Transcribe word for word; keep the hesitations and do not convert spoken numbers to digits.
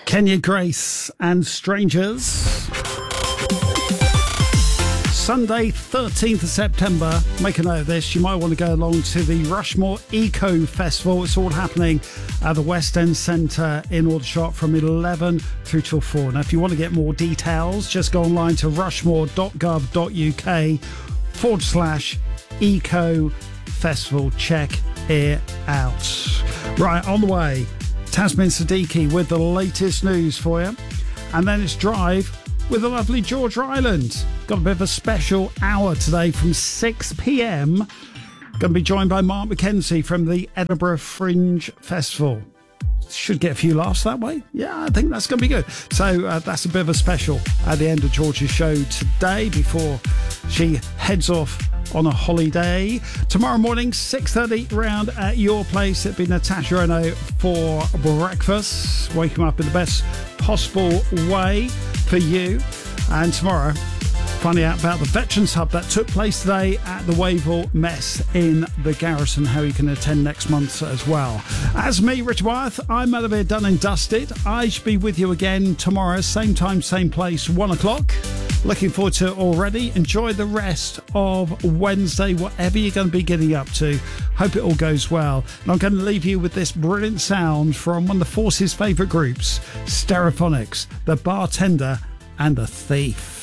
Kenya Grace and Strangers. Sunday, thirteenth of September. Make a note of this. You might want to go along to the Rushmore Eco Festival. It's all happening at the West End Centre in Aldershot from eleven through till four. Now, if you want to get more details, just go online to rushmore.gov.uk forward slash Eco Festival. Check it out. Right, on the way, Tasmin Siddiqui with the latest news for you. And then it's Drive with the lovely George Ryland. Got a bit of a special hour today from six p.m. Going to be joined by Mark McKenzie from the Edinburgh Fringe Festival. Should get a few laughs that way. Yeah, I think that's going to be good. So uh, that's a bit of a special at the end of George's show today before she heads off on a holiday. Tomorrow morning, six thirty, round at your place. It'll be Natasha Reno for breakfast, waking up in the best possible way for you. And tomorrow, finding out about the Veterans Hub that took place today at the Wavell Mess in the Garrison, how you can attend next month as well. As me, Richard Wyeth, I'm out of here done and dusted. I should be with you again tomorrow, same time, same place, one o'clock. Looking forward to it already. Enjoy the rest of Wednesday, whatever you're going to be getting up to. Hope it all goes well. And I'm going to leave you with this brilliant sound from one of the Force's favourite groups, Stereophonics, The Bartender and the Thief.